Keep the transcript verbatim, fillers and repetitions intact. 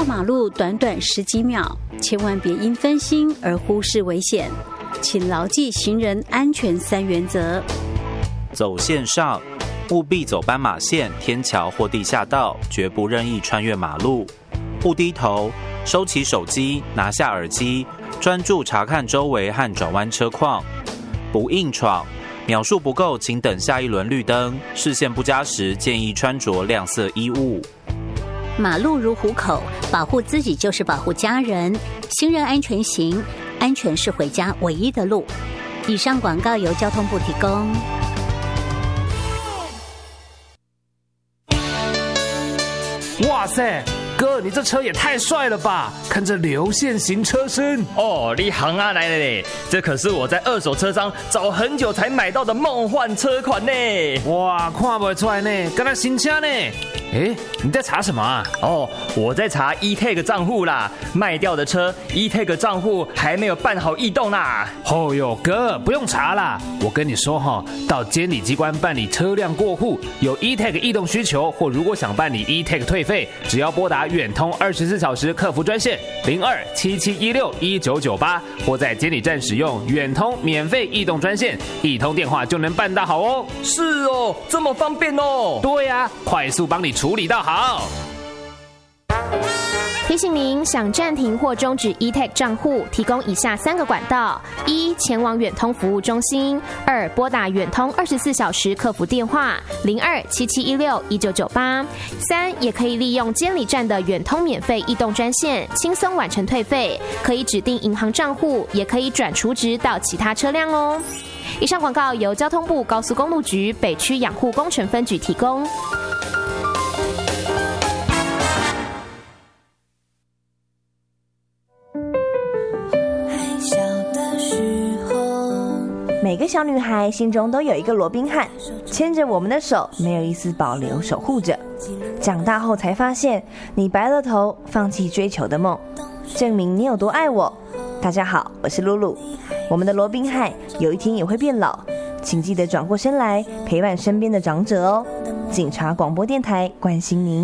过马路短短十几秒，千万别因分心而忽视危险，请牢记行人安全三原则。 走线上，务必走斑马线、天桥或地下道，绝不任意穿越马路。勿低头，收起手机，拿下耳机，专注查看周围和转弯车况。不硬闯，秒数不够，请等下一轮绿灯。视线不佳时，建议穿着亮色衣物。 马路如虎口，保护自己就是保护家人。行人安全行，安全是回家唯一的路。以上广告由交通部提供。 哇塞，哥，你这车也太帅了吧！看这流线型车身哦，你行啊来了嘞！这可是我在二手车商找很久才买到的梦幻车款呢！ 哇，看不出来呢，跟他新车呢。哎，你在查什么啊？ 哦，我在查 E-Tag 账户啦，卖掉的车 E-Tag 账户还没有办好异动啦。 哦哟，哥，不用查啦，我跟你说哈，到监理机关办理车辆过户，有 E-Tag 异动需求，或如果想办理 E-Tag 退费，只要拨打远通二十四小时客服专线零二七七一六一九九八，或在监理站使用远通免费异动专线，一通电话就能办到好哦。 是哦，这么方便哦。 对呀、啊，快速帮你处理到好。 提醒您，想暂停或终止 E-Tag 账户，提供以下三个管道：一、前往远通服务中心；二、拨打远通二十四小时客服电话零二七七一六一九九八；三、也可以利用监理站的远通免费异动专线，轻松完成退费，可以指定银行账户，也可以转储值到其他车辆哦。以上广告由交通部高速公路局北区养护工程分局提供。 每个小女孩心中都有一个罗宾汉，牵着我们的手，没有一丝保留，守护着。长大后才发现，你白了头，放弃追求的梦，证明你有多爱我。大家好，我是露露。我们的罗宾汉有一天也会变老，请记得转过身来陪伴身边的长者哦。警察广播电台关心您。